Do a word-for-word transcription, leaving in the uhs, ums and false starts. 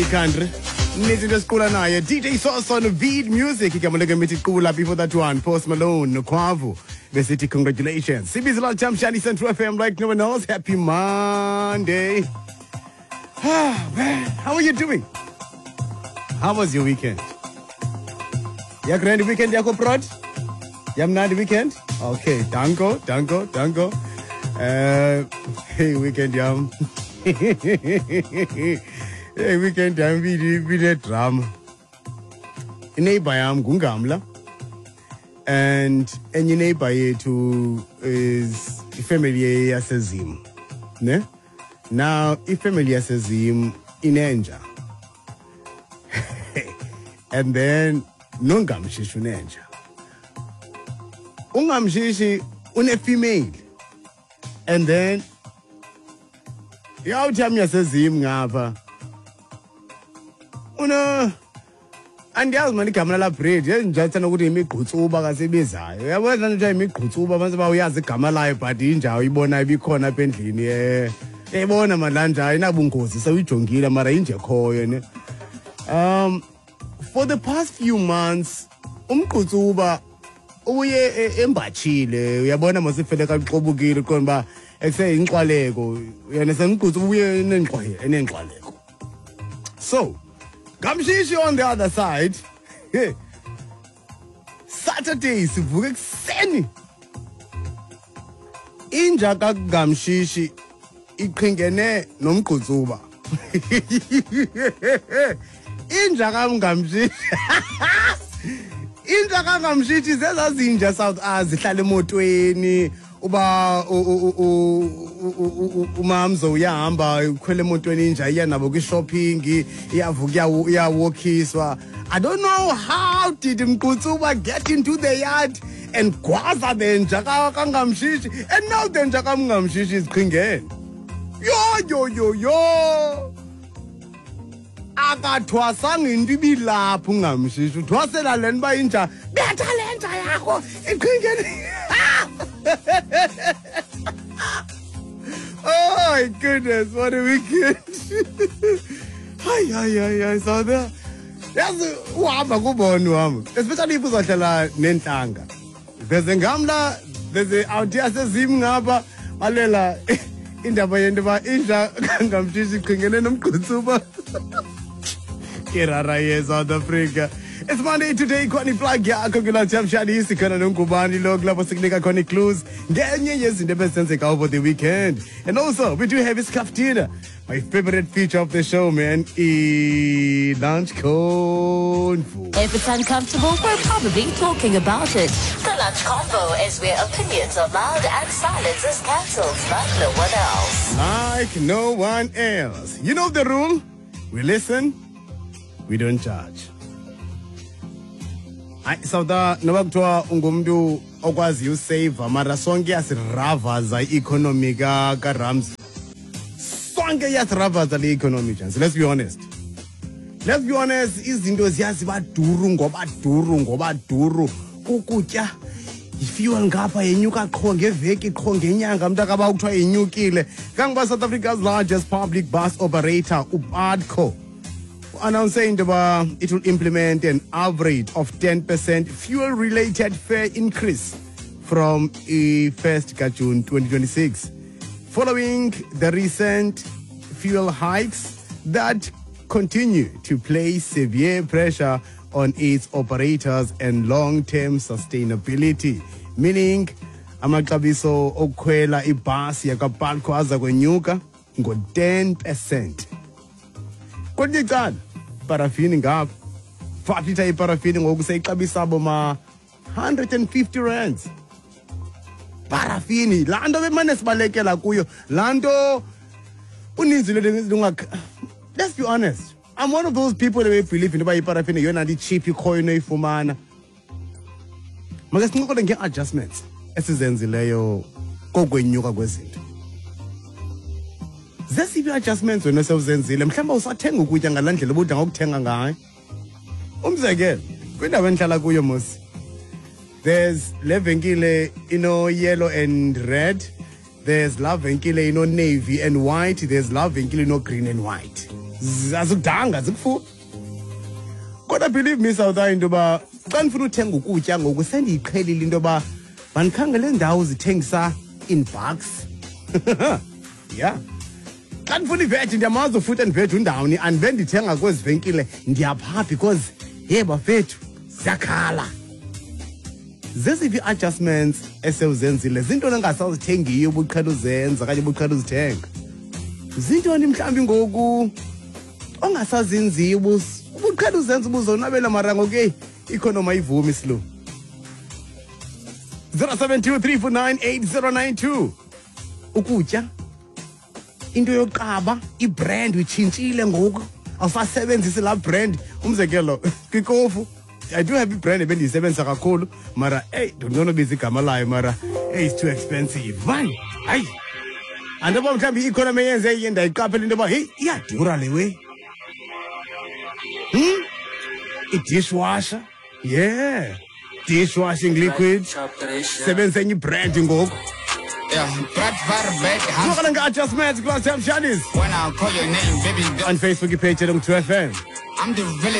country. Nithi lesicula naye D J Sauce on Beat Music. Igama leke mithi cula before that one. Post Malone, Kwavu. Besithi congratulations. Sibizi la Jamshani Central F M like no one else. Happy Monday. Ah, man. How are you doing? How was your weekend? Ya grand weekend yako prod? Ya mnandi weekend? Okay, danko, danko, danko. Uh, hey, weekend yam. Hey, weekend yam we we did drama. Neighbor yam Gungamla. And any neighbor yethu is family yasezim. Ne? Now, if family yasezim inenja. And then nongamshishi unenja. Ungamshishi une female. And then yawuthi yasezim ngapha. Una andiyazi manje igama la bread yenjathana ukuthi imigqutsuba kasebezayo uyabona nje imigqutsuba manje bawuyazi igama layo but injawo ibona ibikhona apha endlini eh ebona malanja ayinabungozi sewujongile mara inje khoyo ne um for the past few months umgqutsuba uye embachile uyabona masifele kaxobukile khona ba ekuseyinxwaleko yena semgqutsuba uye nenxwaye enenxwaleko. So Gamshishi on the other side. Hey. Saturday sivuke kuseni. Inja ka Gamshishi iqhingene nomgqutsuba. Inja ka Gamshishi. Inja ka Gamshishi zezazinja South azihlala emotweni uba umamzo uyahamba ukhwele emotweni inja iya nabo ku shopping iyavuka iyawalkiswa. I don't know how did Mgqutsuba get into the yard and gwaza the nja ka Gamshishi and now the nja ka Gamshishi is qhingene. Yo yo yo yo akathwasanga into ibilapho uNgamshishi uthwasela leni ba inja betha le nja yakho iqhingene. Oh my goodness, what a weekend. Hi, hi, hi, hi, so there. Yazi uhamba kubona wami. Especially if uzohlala nenhlanga. There's a ngamla, there's a idea sezim ngapha balela indaba yento ba inja Gamshishi iqhingene nomgqutsuba. Kirara ye South Africa. It's Monday today, Kwani plug ya akugula Jamshani sikana nongubani log lava signika Kwani clues. Ngenye yezinto ebesenzeka over the weekend. And also, we do have his cafeteria. My favorite feature of the show, man, is lunch cone food. If it's uncomfortable, we're probably talking about it. The Lunch Combo is where opinions are loud and silence is cancelled like no one else. Like no one else. You know the rule? We listen, we don't charge. Ay sawda noba kuthiwa ungumntu okwazi usave mara sonke yasiravaza i-economy ka ka Ramsey. Sonke yasiravaza le economy chance. Let's be honest. Let's be honest, izinto ziyaziba duru ngoba duru ngoba duru. Ukutya ifuel ngapha yenyuka qho ngeveki qho ngenyanga mntaka ba kuthiwa yenyukile. Kangoba South Africa's largest public bus operator uPADCO announcing that it will implement an average of ten percent fuel-related fare increase from the first of June twenty twenty-six, following the recent fuel hikes that continue to place severe pressure on its operators and long-term sustainability, meaning amaxabiso okukhwela ibhasi yakwaPADCO aza kwenyuka ngo ten percent. Kodwa icala parafini ngapha five litre iparafini ngoku seyixabisa abo ma one hundred fifty rands parafini. Laa nto bemane sibalekela kuyo laa nto uninzi lungak. Let's be honest, I'm one of those people that believe in uba iparafini yona ndi cheap ikhoyo noyifumana. Maka sincokole nge-adjustments esizenzileyo kokwenyuka kwezinto. Zesiphi adjustments wena sewuzenzile mhlawumbe usathenga ukutya ngalandlela obudla ngokuthenga ngayo. Umzekelo kwindawo endihlala kuyo mos there's le venkile ino yellow and red, there's la venkile ino navy and white, there's la venkile ino green and white. azikudanga zikufuphi. Kodwa believe me South into yoba xa ndifuna uthenga ukutya ngoku sendiyiqhelile into yoba mandikhangele ndawo zithengisa in bucks. Yeah. Xa ndifuna iveji ndiyamazi ufruit and veg undawuni andive ndithenga kwezi venkile ndiyapha because ye bafethu ziyakhala. Zeziphi ii-adjustments esewuzenzile zintoni engasazithengiyo ubuqhela uzenza okanye ubuqhela uzithenga? Zintoni mhlawumbi ngoku ongasazenziyo ubuqhela uzenza ubuzonwabela mara ngoku i-economy ayivumi islu. zero seven two three four nine eight zero nine two. Ukutya, into yoqaba, ibrand uyitshintshile ngoku awusasebenzisi laa brand. Umzekelo kwikofu I do have ibrand ebendiyisebenzisa kakhulu mara hey ndinonobiza igama layo mara hey it's too expensive man. Hayi andoba mhlawumbi i-economy yenze iye ndayiqaphela into yoba heyi iyadura le we. Hmm? I-dishwasher, yeah, dishwashing liquid, sebenzisa enye ibrand ngoku. Yeah, Brad Verbeek. Soka nga-adjustments class time shadis When I call your name, baby girl, on Facebook page yethu two F M. I'm the villain.